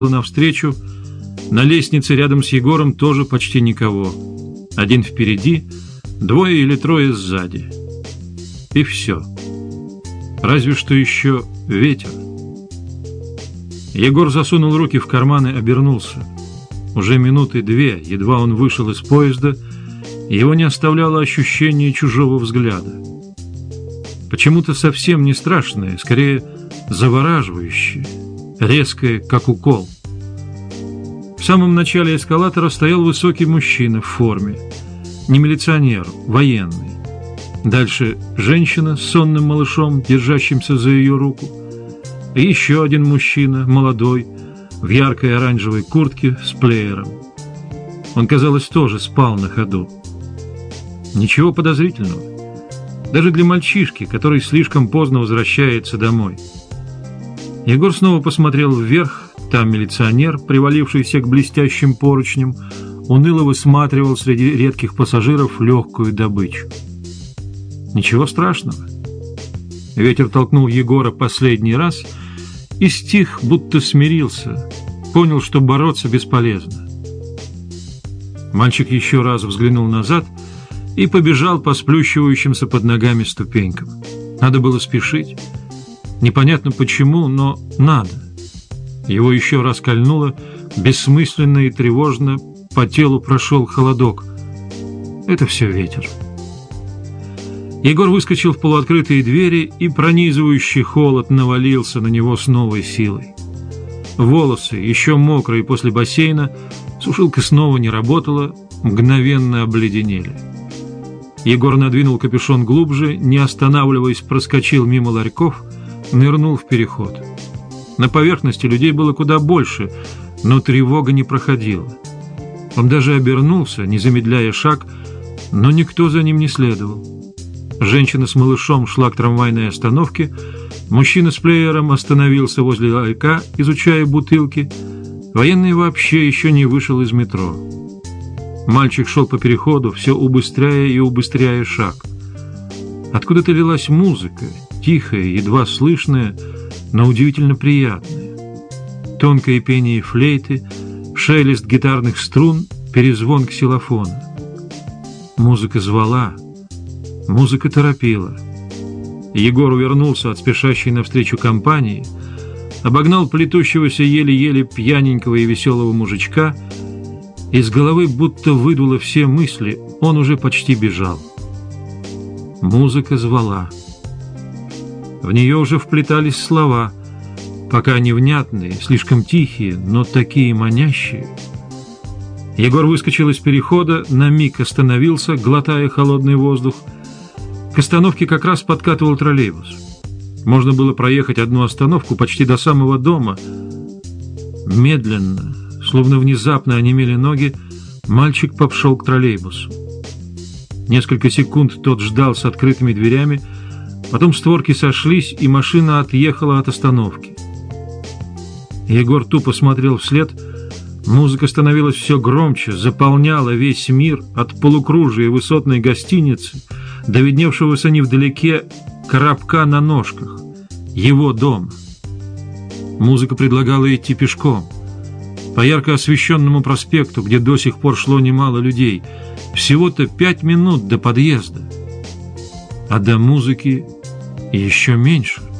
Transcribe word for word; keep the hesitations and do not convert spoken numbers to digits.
навстречу. На лестнице рядом с Егором тоже почти никого. Один впереди, двое или трое сзади. И все. Разве что еще ветер. Егор засунул руки в карманы, обернулся. Уже минуты две, едва он вышел из поезда, его не оставляло ощущение чужого взгляда. Почему-то совсем не страшное, скорее завораживающее, резкое, как укол. В самом начале эскалатора стоял высокий мужчина в форме. Не милиционер, военный. Дальше женщина с сонным малышом, держащимся за ее руку. И еще один мужчина, молодой, в яркой оранжевой куртке с плеером. Он, казалось, тоже спал на ходу. Ничего подозрительного. Даже для мальчишки, который слишком поздно возвращается домой. Егор снова посмотрел вверх. Там милиционер, привалившийся к блестящим поручням, уныло высматривал среди редких пассажиров легкую добычу. Ничего страшного. Ветер толкнул Егора последний раз и стих, будто смирился, понял, что бороться бесполезно. Мальчик еще раз взглянул назад и побежал по сплющивающимся под ногами ступенькам. Надо было спешить. Непонятно почему, но надо. Его еще раз кольнуло, бессмысленно и тревожно, по телу прошел холодок. Это все ветер. Егор выскочил в полуоткрытые двери, и пронизывающий холод навалился на него с новой силой. Волосы, еще мокрые после бассейна, сушилка снова не работала, мгновенно обледенели. Егор надвинул капюшон глубже, не останавливаясь, проскочил мимо ларьков, нырнул в переход. На поверхности людей было куда больше, но тревога не проходила. Он даже обернулся, не замедляя шаг, но никто за ним не следовал. Женщина с малышом шла к трамвайной остановке, мужчина с плеером остановился возле ларька, изучая бутылки, военный вообще еще не вышел из метро. Мальчик шел по переходу, все убыстряя и убыстряя шаг. Откуда-то лилась музыка, тихая, едва слышная, но удивительно приятное. Тонкое пение флейты, шелест гитарных струн, перезвон ксилофона. Музыка звала, музыка торопила. Егор увернулся от спешащей навстречу компании, обогнал плетущегося еле-еле пьяненького и веселого мужичка. Из головы будто выдуло все мысли, он уже почти бежал. Музыка звала. В нее уже вплетались слова, пока невнятные, слишком тихие, но такие манящие. Егор выскочил из перехода, на миг остановился, глотая холодный воздух. К остановке как раз подкатывал троллейбус. Можно было проехать одну остановку почти до самого дома. Медленно, словно внезапно онемели ноги, мальчик попшел к троллейбусу. Несколько секунд тот ждал с открытыми дверями, потом створки сошлись, и машина отъехала от остановки. Егор тупо смотрел вслед. Музыка становилась все громче, заполняла весь мир, от полукружия высотной гостиницы до видневшегося невдалеке коробка на ножках, его дома. Музыка предлагала идти пешком по ярко освещенному проспекту, где до сих пор шло немало людей. Всего-то пять минут до подъезда, а до музыки еще меньше.